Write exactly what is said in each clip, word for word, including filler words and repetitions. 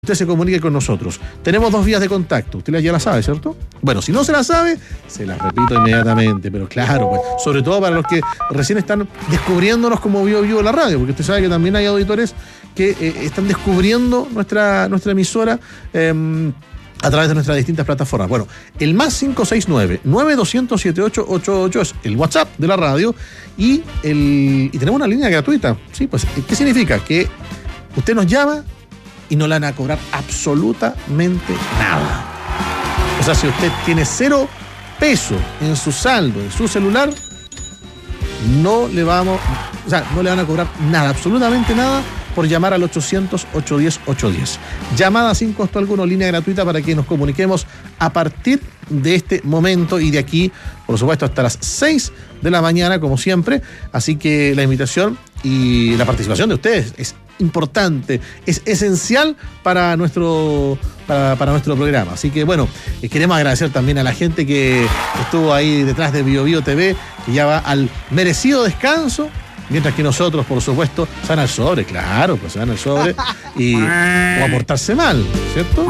Usted se comunique con nosotros. Tenemos dos vías de contacto. Usted ya la sabe, ¿cierto? Bueno, si no se la sabe, se la repito inmediatamente. Pero claro, pues, sobre todo para los que recién están descubriéndonos como Bio Bio la radio, porque usted sabe que también hay auditores que eh, están descubriendo nuestra, nuestra emisora eh, a través de nuestras distintas plataformas. Bueno, el más cinco seis nueve, nueve dos cero cero, siete ocho ocho ocho es el WhatsApp de la radio y, el, y tenemos una línea gratuita. Sí, pues, ¿qué significa? Que usted nos llama y no le van a cobrar absolutamente nada. O sea, si usted tiene cero peso en su saldo, en su celular, no le vamos, o sea, no le van a cobrar nada, absolutamente nada, por llamar al ochocientos, ochocientos diez, ochocientos diez. Llamada sin costo alguno, línea gratuita para que nos comuniquemos a partir de este momento y de aquí, por supuesto, hasta las seis de la mañana, como siempre. Así que la invitación y la participación de ustedes es importante, es esencial para nuestro, para, para nuestro programa. Así que bueno, eh, queremos agradecer también a la gente que estuvo ahí detrás de Bio Bio T V, que ya va al merecido descanso, mientras que nosotros, por supuesto, se van al sobre, claro, pues se van al sobre y o a portarse mal, ¿cierto?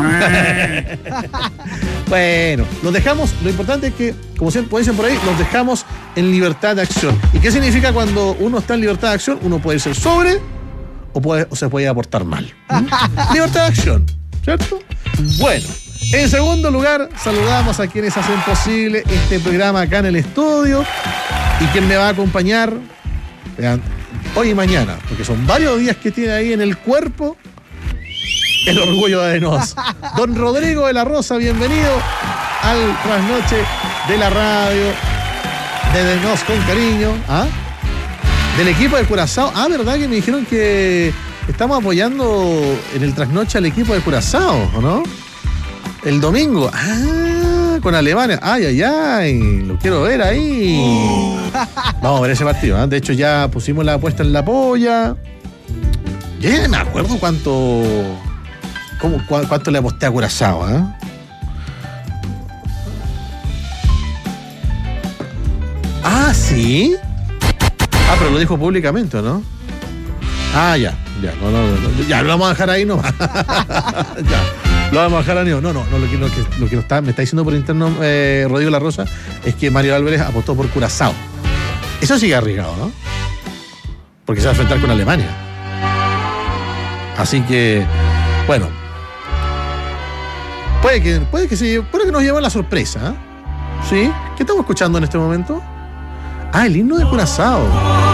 Bueno, los dejamos, lo importante es que, como siempre dicen por ahí, los dejamos en libertad de acción. ¿Y qué significa cuando uno está en libertad de acción? Uno puede irse al sobre o, puede, o se puede aportar mal. ¿Mm? Libertad de acción, ¿cierto? Bueno, en segundo lugar, saludamos a quienes hacen posible este programa acá en el estudio y quien me va a acompañar hoy y mañana, porque son varios días que tiene ahí en el cuerpo el orgullo de Arenos. Don Rodrigo de la Rosa, bienvenido al trasnoche de la radio de Arenos con cariño. ¿Ah? Del equipo de Curazao. Ah, ¿verdad que me dijeron que estamos apoyando en el trasnoche al equipo de Curazao, ¿o no? El domingo. Ah, con Alemania. Ay, ay, ay. Lo quiero ver ahí. Vamos a ver ese partido, ¿eh? De hecho, ya pusimos la apuesta en la polla. Ya me acuerdo cuánto. Cómo, cu- cuánto le aposté a Curazao, ¿eh? Ah, ¿sí? Ah, pero lo dijo públicamente, ¿no? Ah, ya, ya, no, no, no, ya, lo vamos a dejar ahí nomás. Ya, lo vamos a dejar ahí. No, no, no, lo que, lo que, lo que está, me está diciendo por interno eh, Rodrigo La Rosa es que Mario Álvarez apostó por Curazao. Eso sigue arriesgado, ¿no? Porque se va a enfrentar con Alemania. Así que, bueno, puede que, puede que, sí, puede que nos lleve la sorpresa, ¿eh? ¿Sí? ¿Qué estamos escuchando en este momento? Ah, el himno de Curazao.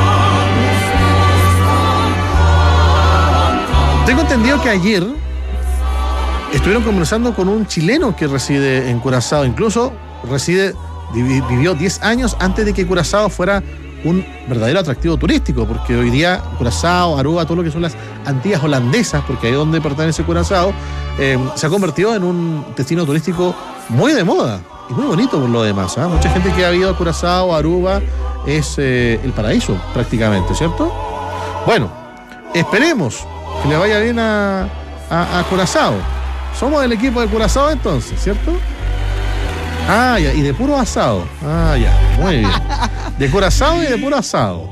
Tengo entendido que ayer estuvieron conversando con un chileno que reside en Curazao. Incluso reside, vivió diez años antes de que Curazao fuera un verdadero atractivo turístico, porque hoy día Curazao, Aruba, todo lo que son las Antillas holandesas, porque ahí es donde pertenece Curazao, eh, se ha convertido en un destino turístico muy de moda y muy bonito por lo demás, ¿eh? Mucha gente que ha ido a Curazao, Aruba, es eh, el paraíso prácticamente, ¿cierto? Bueno, esperemos que le vaya bien a, a, a Curazao. Somos del equipo de Curazao entonces, ¿cierto? Ah, ya, y de puro asado. Ah, ya, muy bien. De Curazao y de puro asado.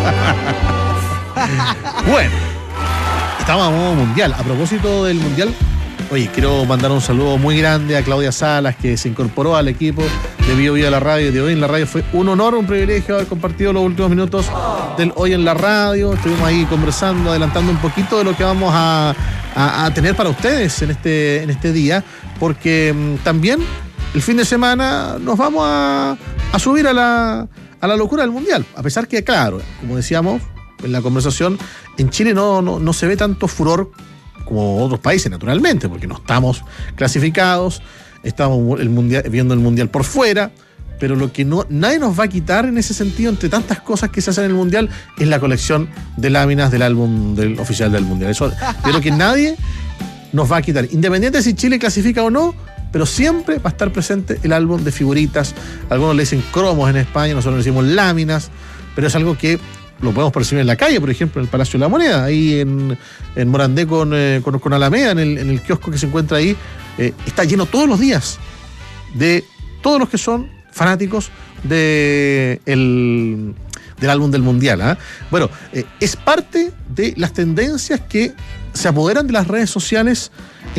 Bueno, estamos a modo mundial. A propósito del mundial, oye, quiero mandar un saludo muy grande a Claudia Salas, que se incorporó al equipo de Bio Bio de la radio. De hoy en la radio fue un honor, un privilegio haber compartido los últimos minutos del Hoy en la Radio. Estuvimos ahí conversando, adelantando un poquito de lo que vamos a, a, a tener para ustedes en este, en este día, porque mmm, también el fin de semana nos vamos a, a subir a la, a la locura del mundial. A pesar que, claro, como decíamos en la conversación, en Chile no, no, no se ve tanto furor como otros países, naturalmente, porque no estamos clasificados, estamos el mundial, viendo el mundial por fuera, pero lo que no, nadie nos va a quitar en ese sentido, entre tantas cosas que se hacen en el mundial, es la colección de láminas del álbum del oficial del mundial. Eso yo creo que nadie nos va a quitar, independiente si Chile clasifica o no, pero siempre va a estar presente el álbum de figuritas. Algunos le dicen cromos en España, nosotros le decimos láminas, pero es algo que lo podemos percibir en la calle, por ejemplo, en el Palacio de la Moneda, ahí en, en Morandé con, eh, con, con Alameda, en el, en el kiosco que se encuentra ahí, eh, está lleno todos los días de todos los que son fanáticos de el, del álbum del Mundial. ¿eh? Bueno, eh, es parte de las tendencias que se apoderan de las redes sociales